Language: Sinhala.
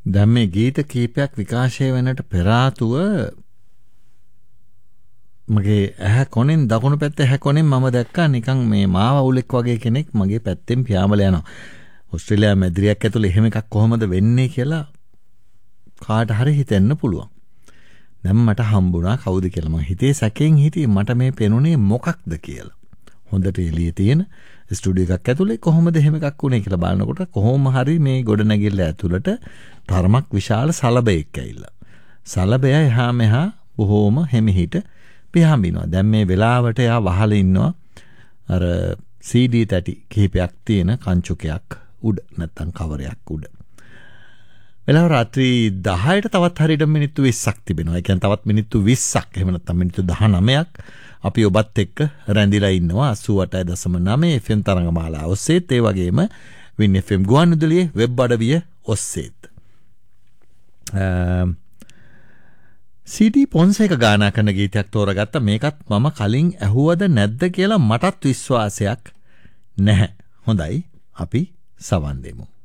දැන් මේ ගීත කීපයක් විකාශය වෙනට පෙර ආතුව මගේ ඇහැ කොනෙන් දකුණු පැත්තේ ඇහැ කොනෙන් මම දැක්කා නිකන් මේ මාව උලෙක් වගේ කෙනෙක් මගේ පැත්තෙන් පියාඹල යනවා. ඕස්ට්‍රේලියාවේ මැදිරියක් ඇතුලේ එහෙම එකක් කොහොමද වෙන්නේ කියලා කාට හරි හිතෙන්න පුළුවන්. දැන් මට හම්බුණා කවුද කියලා. මම හිතේ සැකෙන් හිටියේ මට මේ පෙනුනේ මොකක්ද කියලා. හොඳට එළියේ තියෙන ස්ටුඩියෝ එකක් ඇතුලේ කොහොමද එහෙම එකක් වුනේ කියලා බලනකොට කොහොම හරි මේ ගොඩනැගිල්ල ඇතුළට තරමක් විශාල සලබයක් ඇවිල්ලා. සලබය එහා මෙහා බොහොම හිමිහිට පියාඹිනවා. දැන් මේ වෙලාවට එයා වහලා ඉන්නවා අර CD තැටි කිහිපයක් තියෙන කංචුකයක් උඩ නැත්තම් කවරයක් උඩ. වෙලාව රාත්‍රී 10ට තවත් හරියට මිනිත්තු 20ක් තිබෙනවා. ඒ කියන්නේ තවත් මිනිත්තු 20ක් එහෙම නැත්නම් මිනිත්තු 19ක් අපි ඔබත් එක්ක රැඳිලා ඉන්නවා 88.9 FM තරංගමාලාව ඔස්සේත් ඒ වගේම වින් FM ගුවන්විදුලියේ වෙබ් අඩවිය ඔස්සේත්. CD පොන්සේක ගානා කරන ගීතයක් තෝරගත්ත. මේකත් මම කලින් ඇහුවද නැද්ද කියලා මටත් විශ්වාසයක් නැහැ. හොඳයි අපි සවන් දෙමු.